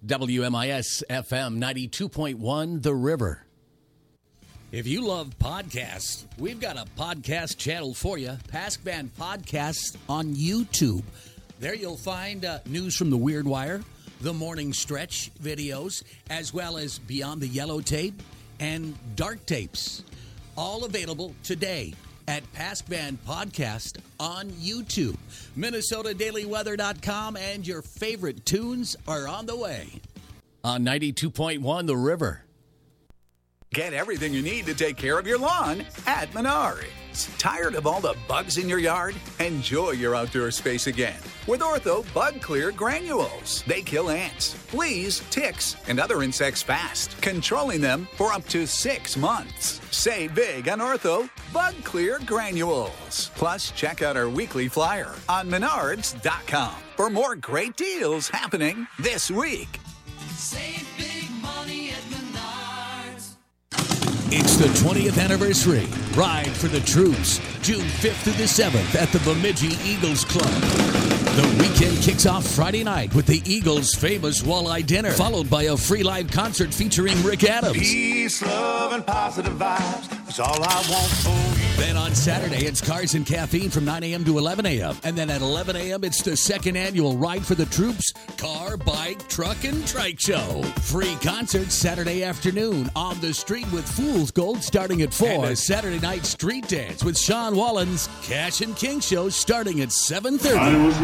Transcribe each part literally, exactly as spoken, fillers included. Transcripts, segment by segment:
W M I S F M ninety-two point one, The River. If you love podcasts, we've got a podcast channel for you, Pask Van Podcasts on YouTube. There you'll find uh, news from the Weird Wire, the Morning Stretch videos, as well as Beyond the Yellow Tape and Dark Tapes. All available today at Pask Van Podcast on YouTube. Minnesota Daily Weather dot com and your favorite tunes are on the way. On ninety-two point one, The River. Get everything you need to take care of your lawn at Menards. Tired of all the bugs in your yard? Enjoy your outdoor space again with Ortho Bug Clear Granules. They kill ants, fleas, ticks, and other insects fast, controlling them for up to six months. Save big on Ortho Bug Clear Granules. Plus, check out our weekly flyer on Menards dot com for more great deals happening this week. Save big money at Menards. It's the twentieth anniversary. Ride for the Troops, June fifth through the seventh at the Bemidji Eagles Club. The weekend kicks off Friday night with the Eagles' famous walleye dinner, followed by a free live concert featuring Rick Adams. Peace, love, and positive vibes. That's all I want for you. Then on Saturday, it's Cars and Caffeine from nine a.m. to eleven a.m. And then at eleven a.m., it's the second annual Ride for the Troops Car, Bike, Truck, and Trike Show. Free concerts Saturday afternoon on the street with Fool's Gold starting at four. And a Saturday night street dance with Sean Wallen's Cash and King Show starting at seven thirty.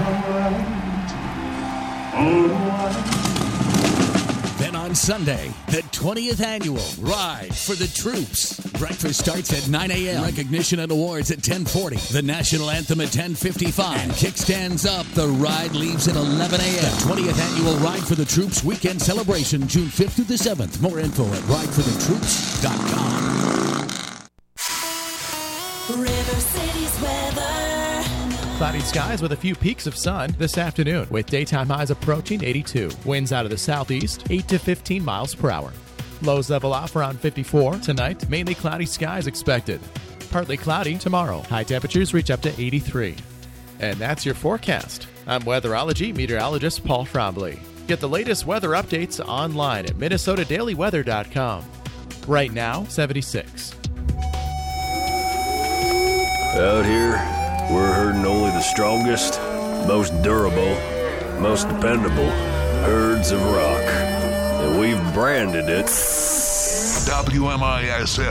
Then on Sunday, the twentieth annual Ride for the Troops. Breakfast starts at nine a.m. Recognition and awards at ten forty. The national anthem at ten fifty-five. And kickstands up. The ride leaves at eleven a.m. The twentieth annual Ride for the Troops weekend celebration, June fifth through the seventh. More info at ride for the troops dot com. River City's weather. Cloudy skies with a few peaks of sun this afternoon, with daytime highs approaching eighty-two. Winds out of the southeast, eight to fifteen miles per hour. Lows level off around fifty-four. Tonight, mainly cloudy skies expected. Partly cloudy tomorrow. High temperatures reach up to eighty-three. And that's your forecast. I'm weatherology meteorologist Paul Trombley. Get the latest weather updates online at Minnesota Daily Weather dot com. Right now, seventy-six. Out here, we're herding only the strongest, most durable, most dependable herds of rock. And we've branded it W M I S F